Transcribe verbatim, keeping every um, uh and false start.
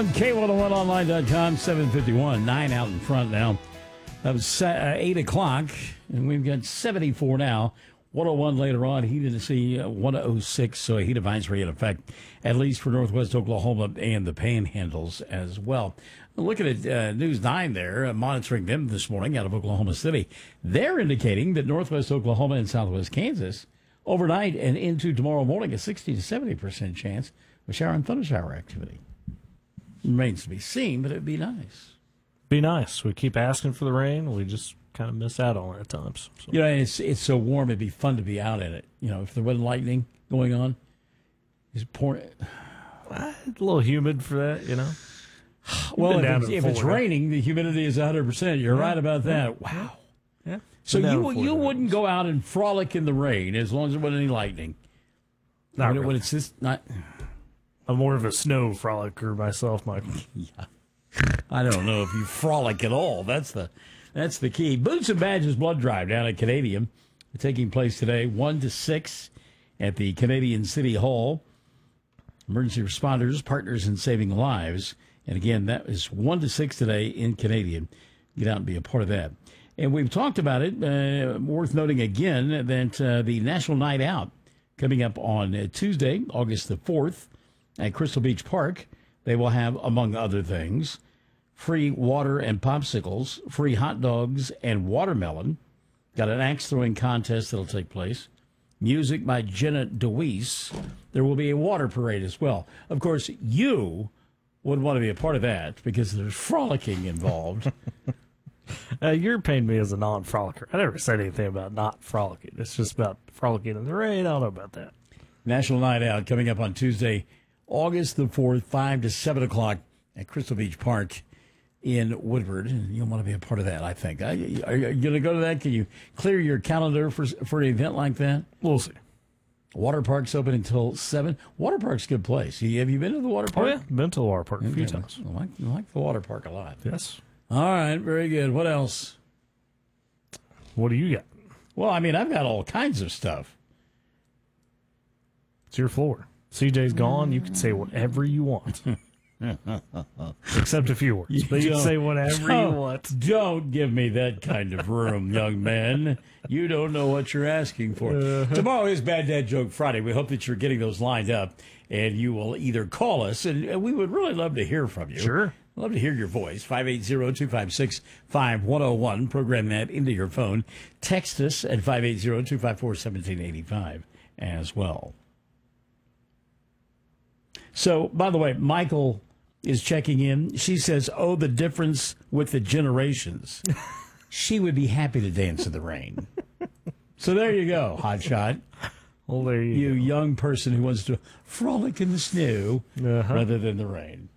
on K one oh one online dot com, seven fifty-one, nine out in front now. That was uh, eight o'clock, and we've got seventy-four now. one oh one later on, heat in the sea, uh, one oh six, so a heat advisory in effect, at least for northwest Oklahoma and the panhandles as well. Looking at uh, News nine there, uh, monitoring them this morning out of Oklahoma City. They're indicating that northwest Oklahoma and southwest Kansas, overnight and into tomorrow morning, a sixty to seventy percent chance of shower and thunder shower activity. Remains to be seen, but it'd be nice. Be nice. We keep asking for the rain. We just kind of miss out on it at times. So. You know, it's it's so warm, it'd be fun to be out in it. You know, if there wasn't lightning going on, it's pouring. A little humid for that, you know. Well, if, it's, if it's raining, the humidity is one hundred percent. You're yeah. right about that. Yeah. Wow. Yeah. So you you wouldn't go out and frolic in the rain as long as there wasn't any lightning. Not when, really. when it's just not. I'm more of a snow frolicker myself, Michael. Yeah. I don't know if you frolic at all. That's the that's the key. Boots and Badges blood drive down at Canadian, taking place today, one to six at the Canadian City Hall. Emergency responders, partners in saving lives. And again, that is one to six today in Canadian. Get out and be a part of that. And we've talked about it. Uh, worth noting again that uh, the National Night Out coming up on uh, Tuesday, August the fourth, at Crystal Beach Park. They will have, among other things, free water and popsicles, free hot dogs and watermelon. Got an axe throwing contest that'll take place. Music by Jenna DeWeese. There will be a water parade as well. Of course, you would want to be a part of that because there's frolicking involved. uh, you're paying me as a non-frolicker. I never said anything about not frolicking. It's just about frolicking in the rain. I don't know about that. National Night Out coming up on Tuesday, August the fourth, five to seven o'clock at Crystal Beach Park in Woodward. You'll want to be a part of that, I think. Are you going to go to that? Can you clear your calendar for for an event like that? We'll see. Water Park's open until seven. Water Park's a good place. Have you been to the water park? Oh, yeah. Been to the water park a few okay. times. I like, I like the water park a lot. Yes. All right. Very good. What else? What do you got? Well, I mean, I've got all kinds of stuff. It's your floor. C J's gone. You can say whatever you want. Except a few words. You, but you can say whatever you want. Don't give me that kind of room, young man. You don't know what you're asking for. Uh-huh. Tomorrow is Bad Dad Joke Friday. We hope that you're getting those lined up, and you will either call us, and, and we would really love to hear from you. Sure. Love to hear your voice. five eight zero, two five six, five one zero one. Program that into your phone. Text us at five eight zero, two five four, one seven eight five as well. So, by the way, Michael is checking in. She says, oh, the difference with the generations. She would be happy to dance in the rain. So there you go, hotshot. Well, there you You go. young person who wants to frolic in the snow uh-huh. rather than the rain.